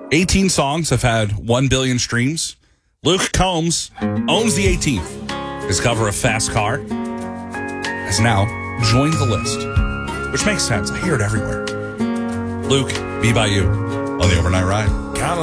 18 songs have had 1 billion streams. Luke Combs owns the 18th. His cover of Fast Car has now joined the list, which makes sense. I hear it everywhere. Luke, Be By You on the Overnight Ride.